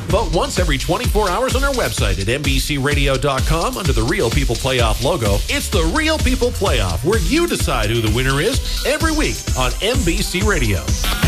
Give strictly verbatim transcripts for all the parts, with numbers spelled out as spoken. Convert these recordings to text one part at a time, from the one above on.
Vote once every twenty-four hours on our website at N B C radio dot com under the Real People Playoff logo. It's the Real People Playoff, where you decide who the winner is every week on N B C Radio.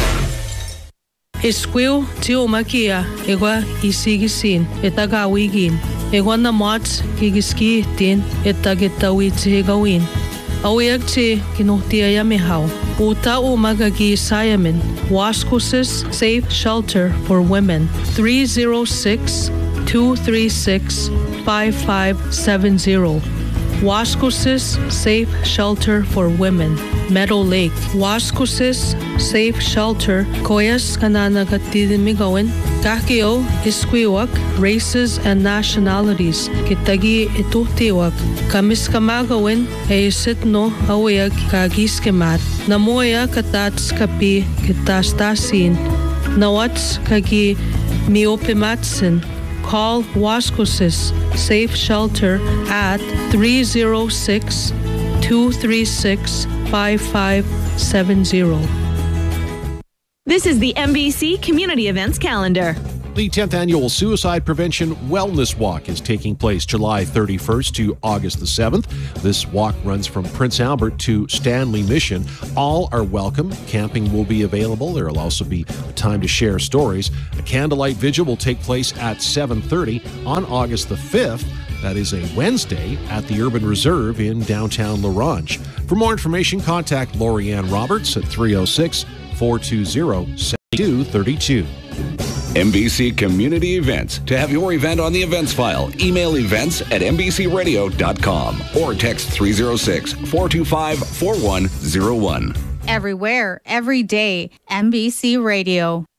Esquil tio makia egwa isigisin etagawigin egwa na mots gigiski tin etagetawi tigawin awiag ti kinuhtia yamihau uta umagagi sayamin Wascosis Safe Shelter for Women three oh six, two three six, five five seven zero. Wascosis Safe Shelter for Women, Meadow Lake. Wascosis Safe Shelter, koyas kanana katidimigawin, kakio isquiwak, races and nationalities, kitagi itutiwak, kamis kamagawin, e sitno awayag kagiskemat, namoya katats kapi kitastasin, nawats kagi miopimatsin. Call Wascosis Safe Shelter at three oh six, two three six, five five seven zero. This is the N B C Community Events Calendar. The tenth Annual Suicide Prevention Wellness Walk is taking place July thirty-first to August the seventh. This walk runs from Prince Albert to Stanley Mission. All are welcome. Camping will be available. There will also be a time to share stories. A candlelight vigil will take place at seven thirty on August the fifth. That is a Wednesday at the Urban Reserve in downtown La Ronge. For more information, contact Lori Ann Roberts at three oh six, four two zero, seven two three two. N B C Community Events. To have your event on the events file, email events at N B C radio dot com or text three oh six, four two five, four one zero one. Everywhere, every day, N B C Radio.